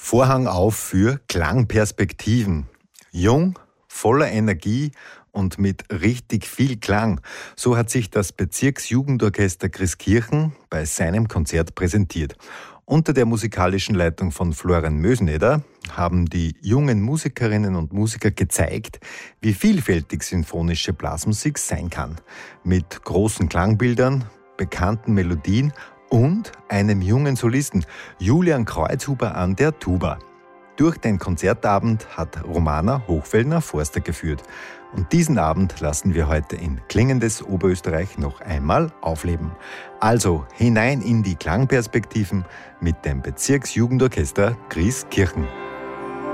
Vorhang auf für Klangperspektiven. Jung, voller Energie und mit richtig viel Klang. So hat sich das Bezirksjugendorchester Christkirchen bei seinem Konzert präsentiert. Unter der musikalischen Leitung von Florian Mösneder haben die jungen Musikerinnen und Musiker gezeigt, wie vielfältig sinfonische Blasmusik sein kann. Mit großen Klangbildern, bekannten Melodien und einem jungen Solisten, Julian Kreuzhuber an der Tuba. Durch den Konzertabend hat Romana Hochfellner-Forster geführt. Und diesen Abend lassen wir heute in Klingendes Oberösterreich noch einmal aufleben. Also hinein in die Klangperspektiven mit dem Bezirksjugendorchester Christkirchen.